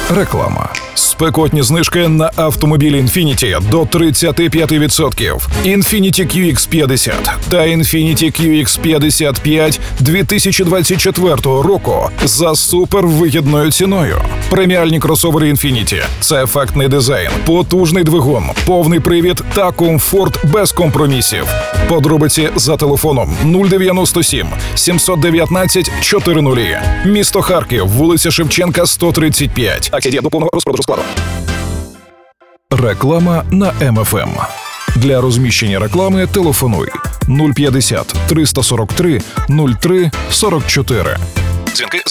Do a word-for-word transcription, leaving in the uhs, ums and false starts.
Реклама. Спекотні знижки на автомобілі Infiniti до тридцять п'ять відсотків. Infiniti кью ікс п'ятдесят та Infiniti кью ікс п'ятдесят п'ять дві тисячі двадцять четвертого року за супервигідною ціною. Преміальні кросовери Infiniti – це ефектний дизайн, потужний двигун, повний привід та комфорт без компромісів. Подробиці за телефоном нуль дев'яносто сім сімсот дев'ятнадцять чотирнадцять. Місто Харків, вулиця Шевченка, сто тридцять п'ять. Акція діє до повного розпродажу складу. Реклама на ем еф ем. Для розміщення реклами телефонуй нуль п'ятдесят триста сорок три нуль три сорок чотири. Дзвінки